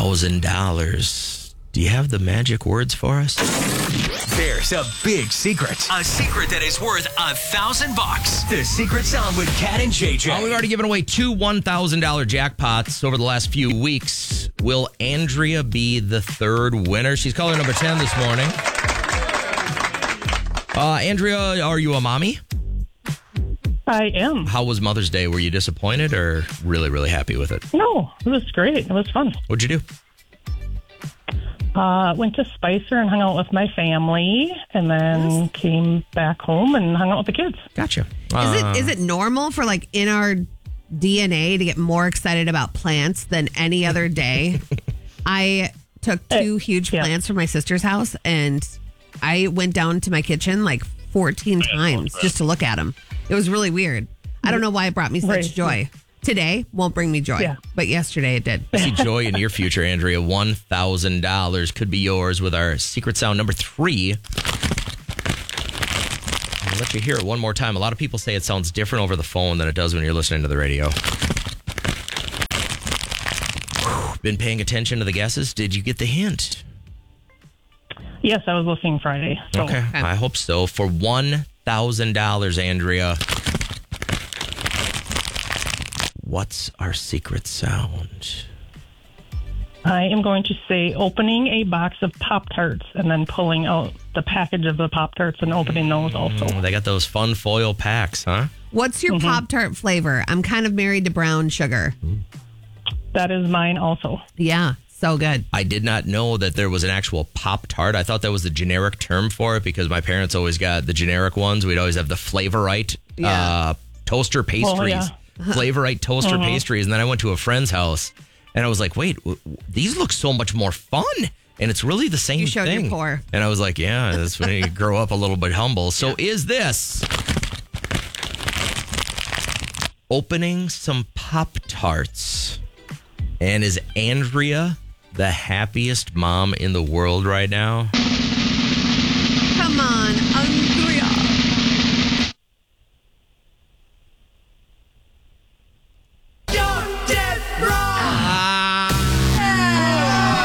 $1,000. Do you have the magic words for us? There's a big secret. A secret that is worth $1,000. The secret sound with Cat and JJ. We've already given away 2 $1,000 jackpots over the last few weeks. Will Andrea be the third winner? She's caller number 10 this morning. Andrea, are you a mommy? I am. How was Mother's Day? Were you disappointed or really, really happy with it? No, it was great. It was fun. What'd you do? Went to Spicer and hung out with my family, and then came back home and hung out with the kids. Gotcha. Is it normal for like in our DNA to get more excited about plants than any other day? I took 2 huge plants from my sister's house, and I went down to my kitchen like 14 times just to look at them. It was really weird. I don't know why it brought me such joy. Today won't bring me joy, but yesterday it did. I see joy in your future, Andrea. $1,000 could be yours with our secret sound number 3. I'll let you hear it one more time. A lot of people say it sounds different over the phone than it does when you're listening to the radio. Been paying attention to the guesses? Did you get the hint? Yes, I was listening Friday. So. Okay, I hope so. For $1,000, Andrea, what's our secret sound? I am going to say opening a box of Pop-Tarts and then pulling out the package of the Pop-Tarts and opening those also. They got those fun foil packs, huh? What's your Pop-Tart flavor? I'm kind of married to brown sugar. That is mine also. Yeah, so good. I did not know that there was an actual Pop-Tart. I thought that was the generic term for it because my parents always got the generic ones. We'd always have the Flavorite toaster pastries. Oh, yeah. Flavorite toaster pastries. And then I went to a friend's house and I was like, wait, these look so much more fun. And it's really the same You showed thing. your pour. And I was like, yeah, that's when you grow up a little bit humble. So is this opening some Pop-Tarts? And is Andrea the happiest mom in the world right now?